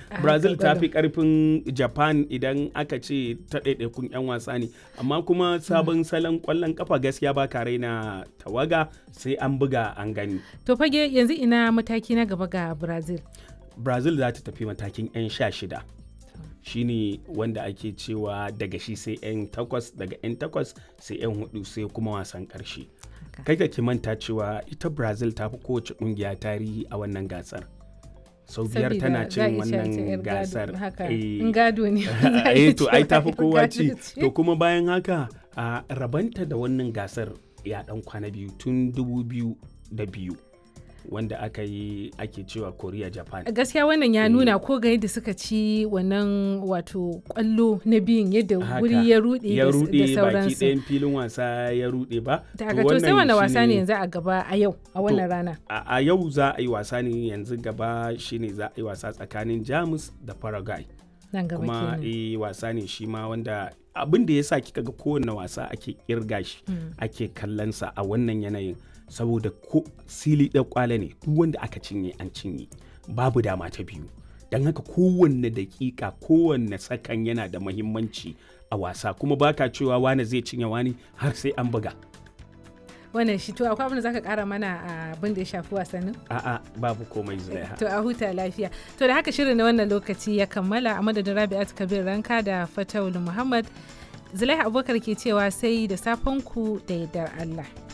Brazil ta fi karfin Japan idan aka ce ta ɗaiɗaikun 'yan wasa ne, amma kuma sabon salon ƙwallon kafa gaskiya ba ka raina tawaga, sai an buga an gani. To fage yanzu ina mataki na gaba ga Brazil. Brazil za ta tafi matakin 'yan 16. Shine wanda ake cewa daga shi sai 'yan 8, daga 'yan 8 sai 'yan 4 sai kuma wasan ƙarshe. Kai ka ki manta cewa ita Brazil ta fi kowace ƙungiya tarihi a wannan gasar. Sau biyar tana cin wannan gasar. Gado ne. To ai ta fi kowa ci. To kuma bayan haka a rabanta da wannan gasar ya ɗan kwana biyu tun 2002. Wanda ake cewa Korea Japan. Gaskiya wannan ya nuna ko ga yadda suka ci wannan wato kwallo na biyun yadda wuri ya rude da sauransu. Baki ɗayan filin wasa ya rude ba. To sai wani wasa ne yanzu a gaba a yau a wannan rana? A yau za a yi wasa ne yanzu gaba shine za a yi wasa tsakanin Jamus da Paraguay. Nan gaba kuma wasa ne shi ma wanda abin da ya sa kika ga kowane wasa ake kirga shi ake kallonsa a wannan yanayin. Saboda ko sili ɗan kwale ne duk wanda aka cinye an cinye babu dama ta biyu, don haka kowanne dakika kowanne sakan yana da mahimmanci a wasa, kuma baka cewa wani zai cinye wani har sai an buga. Wannan shi to akwai abin da zaka kara mana abin da ya shafi wasannin? A'a babu komai Zulaiha. To a huta lafiya. To da haka shirin na wannan lokaci ya kammala, a madadin Rabi'atu Kabir Ranka da Fatawul Muhammad, Zulaiha Abubakar ke cewa sai da safen ku da yardar Allah.